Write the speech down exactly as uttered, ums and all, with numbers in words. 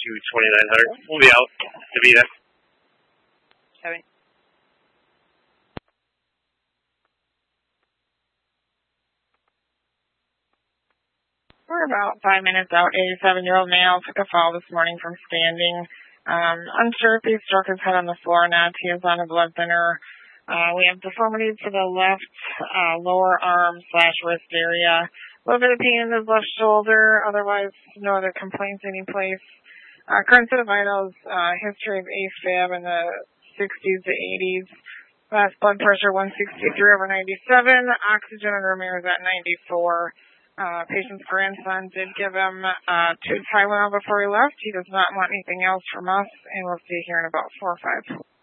to twenty-nine hundred. We'll be out. Davita. Seven. We're about five minutes out. eighty-seven-year-old male took a fall this morning from standing. Um, unsure if he struck his head on the floor or not. He is on a blood thinner. Uh, we have deformity to the left uh, lower arm slash wrist area. A little bit of pain in his left shoulder. Otherwise, no other complaints anyplace. Uh, current set of vitals, uh, history of A Fib in the sixties to eighties. Last blood pressure one sixty-three over ninety-seven. Oxygen in room air is at ninety-four. Uh, patient's grandson did give him uh, two Tylenol before he left. He does not want anything else from us, and we'll see you here in about four or five.